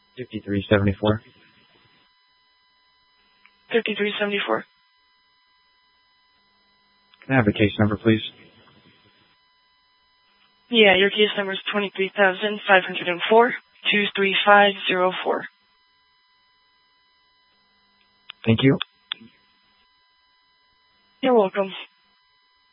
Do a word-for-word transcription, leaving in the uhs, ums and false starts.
fifty-three seventy-four. fifty-three seventy-four. Can I have the case number, please? Yeah, your case number is twenty-three thousand five hundred four, two three five zero four. Thank you. You're welcome.